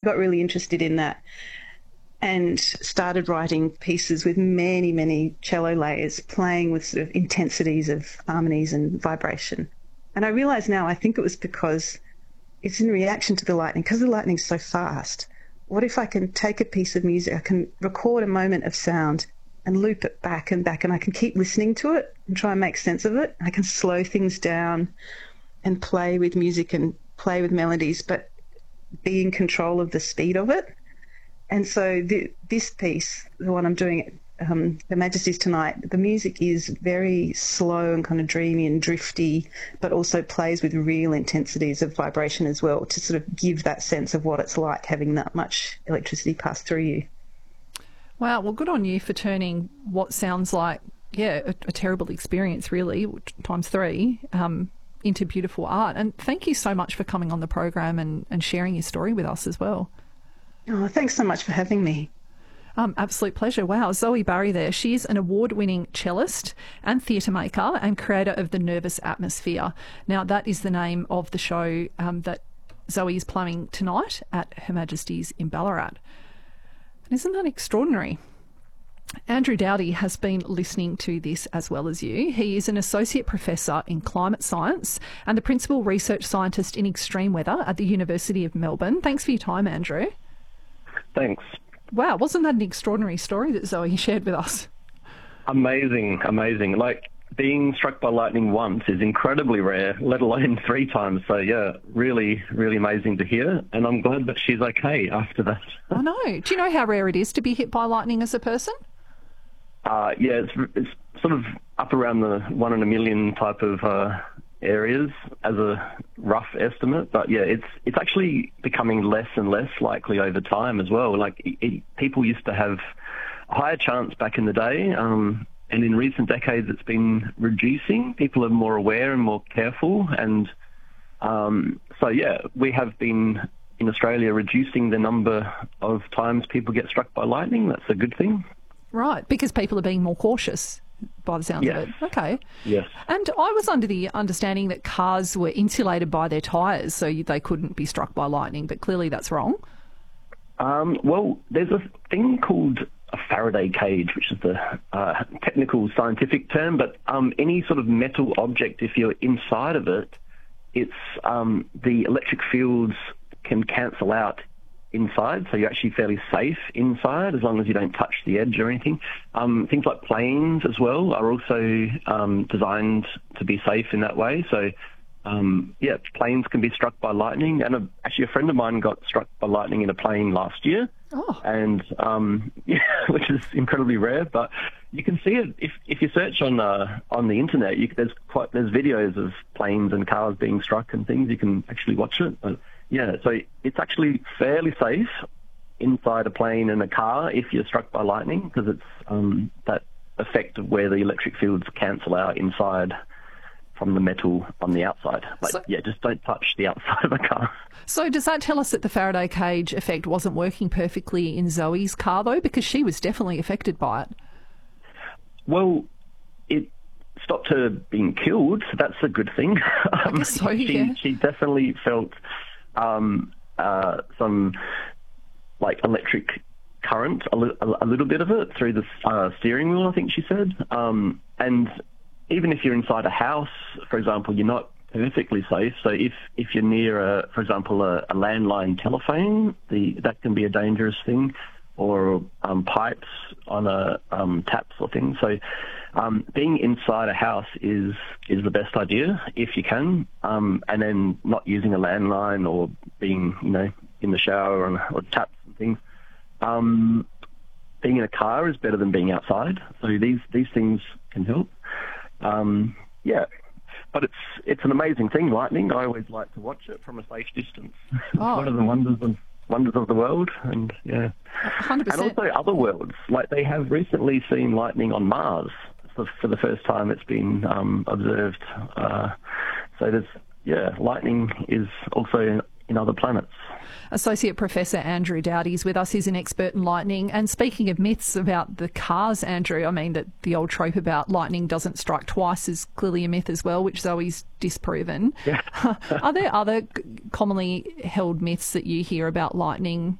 got really interested in that and started writing pieces with many, many cello layers, playing with sort of intensities of harmonies and vibration. And I realise now, I think it was because it's in reaction to the lightning, because the lightning's so fast. What if I can take a piece of music, I can record a moment of sound and loop it back and back, and I can keep listening to it and try and make sense of it. I can slow things down and play with music and play with melodies, but be in control of the speed of it. And so this piece, the one I'm doing at Her Majesty's tonight, the music is very slow and kind of dreamy and drifty, but also plays with real intensities of vibration as well, to sort of give that sense of what it's like having that much electricity pass through you. Wow, well, good on you for turning what sounds like, a terrible experience, really, times 3, into beautiful art. And thank you so much for coming on the program and sharing your story with us as well. Oh, thanks so much for having me. Absolute pleasure. Wow, Zoe Barry there. She's an award-winning cellist and theatre maker and creator of The Nervous Atmosphere. Now, that is the name of the show that Zoe is playing tonight at Her Majesty's in Ballarat. And isn't that extraordinary? Andrew Dowdy has been listening to this as well as you. He is an associate professor in climate science and the principal research scientist in extreme weather at the University of Melbourne. Thanks for your time, Andrew. Thanks. Wow, wasn't that an extraordinary story that Zoe shared with us? Amazing. Like, being struck by lightning once is incredibly rare, let alone 3 times. So, yeah, really, really amazing to hear. And I'm glad that she's okay after that. I know. Do you know how rare it is to be hit by lightning as a person? It's sort of up around the 1 in a million type of areas as a rough estimate. But, yeah, it's actually becoming less and less likely over time as well. Like, people used to have a higher chance back in the day, and in recent decades it's been reducing. People are more aware and more careful. And so, yeah, we have been, in Australia, reducing the number of times people get struck by lightning. That's a good thing. Right, because people are being more cautious by the sounds of it. Okay. Yes. And I was under the understanding that cars were insulated by their tyres so they couldn't be struck by lightning, but clearly that's wrong. Well, there's a thing called a Faraday cage, which is the technical scientific term, but any sort of metal object, if you're inside of it, it's the electric fields can cancel out inside, so you're actually fairly safe inside as long as you don't touch the edge or anything. Things like planes as well are also designed to be safe in that way. So, planes can be struck by lightning. And actually a friend of mine got struck by lightning in a plane last year. Oh. And, which is incredibly rare. But you can see it if you search on the internet. There's videos of planes and cars being struck and things. You can actually watch it. But, yeah, so it's actually fairly safe inside a plane and a car if you're struck by lightning, because it's that effect of where the electric fields cancel out inside from the metal on the outside. Just don't touch the outside of a car. So does that tell us that the Faraday cage effect wasn't working perfectly in Zoe's car, though? Because she was definitely affected by it. Well, it stopped her being killed, so that's a good thing. I guess so, yeah. She definitely felt some like electric current, a little bit of it through the steering wheel, I think she said. And even if you're inside a house, for example, you're not perfectly safe. So if you're near, for example, a landline telephone, that can be a dangerous thing, or pipes on taps or things. So being inside a house is the best idea if you can, and then not using a landline or being in the shower or taps and things. Being in a car is better than being outside. So these things can help. But it's an amazing thing, lightning. I always like to watch it from a safe distance. It's one of the wonders of the world, and 100%. And also other worlds. Like, they have recently seen lightning on Mars. For the first time it's been observed. So lightning is also in other planets. Associate Professor Andrew Dowdy is with us. He's an expert in lightning. And speaking of myths about the cars, Andrew, I mean that the old trope about lightning doesn't strike twice is clearly a myth as well, which Zoe's disproven. Yeah. Are there other commonly held myths that you hear about lightning